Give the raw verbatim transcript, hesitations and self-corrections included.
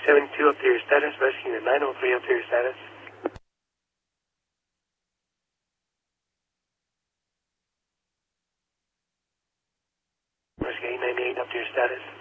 seventy-two, up to your status. Rescue unit nine oh three, up to your status. Rescue eight ninety-eight, up to your status.